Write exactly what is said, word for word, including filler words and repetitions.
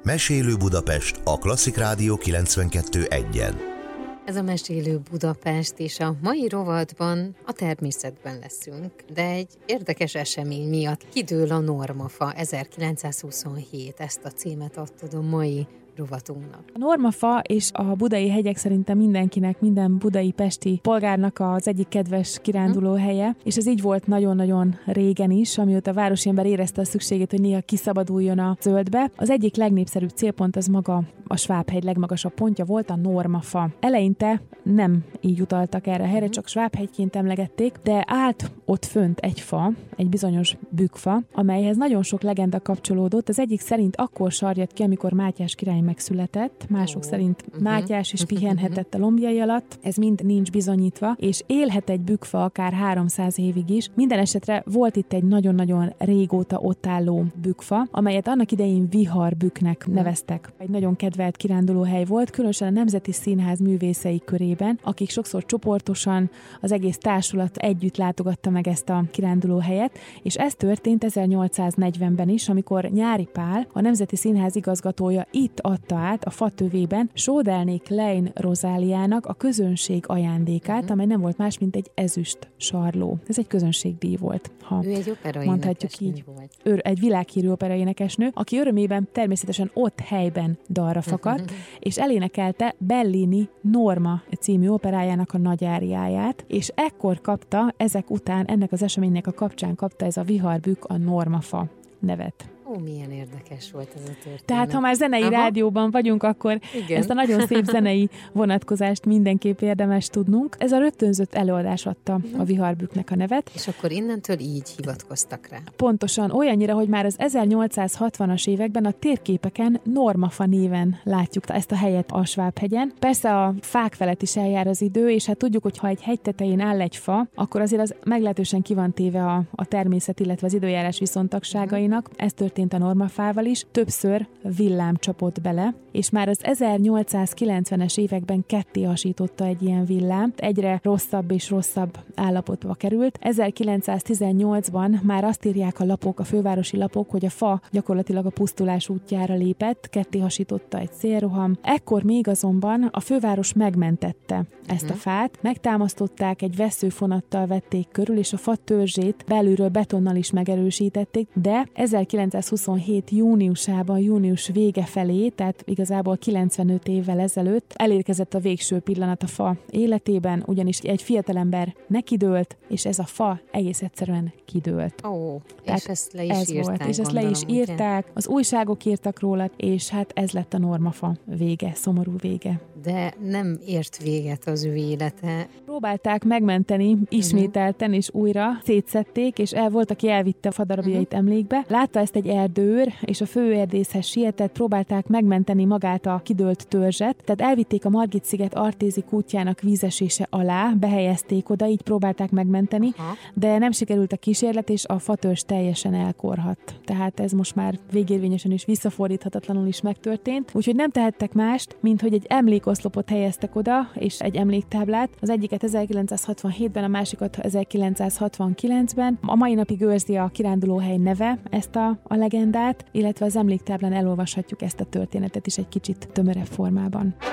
Mesélő Budapest a Klasszik Rádió kilencvenkettő egyen. Ez a Mesélő Budapest, és a mai rovatban a természetben leszünk, de egy érdekes esemény miatt kidől a normafa. ezerkilencszázhuszonhét, ezt a címet adtad a mai rovatunknak. A normafa és a budai hegyek szerintem mindenkinek, minden budai pesti polgárnak az egyik kedves kiránduló helye, és ez így volt nagyon-nagyon régen is, amióta a városi ember érezte a szükségét, hogy néha kiszabaduljon a zöldbe. Az egyik legnépszerűbb célpont az maga a Svábhegy legmagasabb pontja volt, a normafa. Eleinte nem így utaltak erre a helyre, csak Svábhegyként emlegették, de állt ott fönt egy fa, egy bizonyos bükkfa, amelyhez nagyon sok legenda kapcsolódott. Az egyik szerint akkor sarjadt ki, amikor Mátyás király megszületett, mások oh. szerint uh-huh. Mátyás is pihenhetett a lombjai alatt, ez mind nincs bizonyítva, és élhet egy bükkfa akár háromszáz évig is. Minden esetre volt itt egy nagyon-nagyon régóta ott álló bükkfa, amelyet annak idején Viharbükknek neveztek. Egy nagyon kedvelt kirándulóhely volt, különösen a Nemzeti Színház művészei körében, akik sokszor csoportosan, az egész társulat együtt látogatta meg ezt a kirándulóhelyet, és ez történt ezernyolcszáznegyvenben is, amikor Nyáry Pál, a Nemzeti Színház igazgatója itt adta át a fatövében Sódelnék Lein Rozáliának a közönség ajándékát, uh-huh. amely nem volt más, mint egy ezüst sarló. Ez egy közönségdíj volt, ha ő egy mondhatjuk így. Volt. Ő egy világhírű operaénekesnő, aki örömében természetesen ott helyben dalra fakadt, uh-huh. és elénekelte Bellini Norma című operájának a nagy áriáját, és ekkor kapta, ezek után, ennek az eseménynek a kapcsán kapta ez a Viharbükk a normafa nevet. Ó, milyen érdekes volt ez a történet. Tehát, ha már zenei Aha. rádióban vagyunk, akkor Igen. ezt a nagyon szép zenei vonatkozást mindenképp érdemes tudnunk. Ez a rögtönzött előadás adta uh-huh. a Viharbükknek a nevet. És akkor innentől így hivatkoztak rá. Pontosan, olyannyira, hogy már az ezernyolcszázhatvanas években a térképeken normafa néven látjuk ezt a helyet a Svábhegyen. Persze a fák felett is eljár az idő, és hát tudjuk, hogy ha egy hegy tetején áll egy fa, akkor azért az meglehetősen ki van téve a, a természet, illetve az időjárás viszontagságainak. Uh-huh. Ez történt a normafával is, többször villám csapott bele, és már az ezernyolcszázkilencvenes években ketté hasította egy ilyen villám, egyre rosszabb és rosszabb állapotba került. ezerkilencszáztizennyolcban már azt írják a lapok, a fővárosi lapok, hogy a fa gyakorlatilag a pusztulás útjára lépett, ketté hasította egy szélroham. Ekkor még azonban a főváros megmentette ezt a fát, megtámasztották, egy vesszőfonattal vették körül, és a fa törzsét belülről betonnal is megerősítették, de ezerkilencszázhuszonhét júniusában, június vége felé, tehát igazából kilencvenöt évvel ezelőtt elérkezett a végső pillanat a fa életében, ugyanis egy fiatalember nekidőlt, és ez a fa egész egyszerűen kidőlt. Ó, és ezt le is ez írták. Volt, és ezt le is írták, az újságok írtak róla, és hát ez lett a normafa vége, szomorú vége. De nem ért véget az ő élete. Próbálták megmenteni ismételten, és újra szétszedték, és el volt, aki elvitte a fadarabjait uh-huh. emlékbe. Látta ezt egy erdőr, és a főerdészhez sietett, próbálták megmenteni magát a kidőlt törzset, tehát elvitték a Margit-sziget Artézi kútjának vízesése alá, behelyezték oda, így próbálták megmenteni, Aha. de nem sikerült a kísérlet, és a fatörzs teljesen elkorhadt. Tehát ez most már végérvényesen és visszafordíthatatlanul is megtörtént, úgyhogy nem tehettek mást, mint hogy egy emlékoszlopot helyeztek oda, és egy emléktáblát. Az egyiket ezerkilencszázhatvanhétben, a másikat ezerkilencszázhatvankilencben. A mai napig őrzi a kirándulóhely neve ezt a, a legendát, illetve az emléktáblán elolvashatjuk ezt a történetet is egy kicsit tömörebb formában.